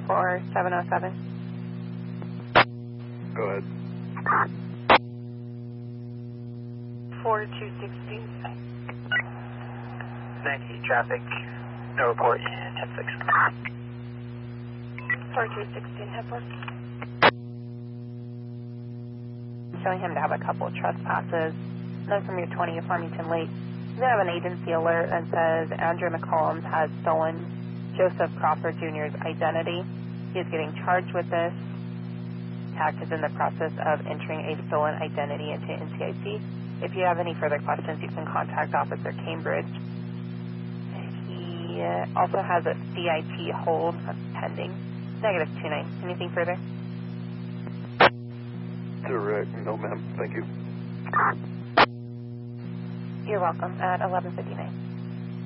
for 707. Go ahead. 4260. 90 traffic, no report in 10-6. 4216 headport. Showing him to have a couple of trespasses. Note from your 20 of Farmington Lake. You have an agency alert that says Andrew McCollum has stolen Joseph Crawford Jr.'s identity. He is getting charged with this. TAC is in the process of entering a stolen identity into NCIC. If you have any further questions, you can contact Officer Cambridge. He also has a CIT hold pending. -29. Anything further? Direct. No, ma'am. Thank you. You're welcome. At 11:59.